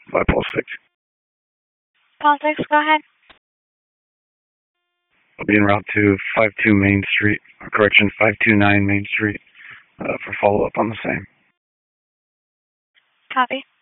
by Paul 6. Paul 6, go ahead. I'll be en route to 52 Main Street, or correction, 529 Main Street for follow-up on the same. Copy.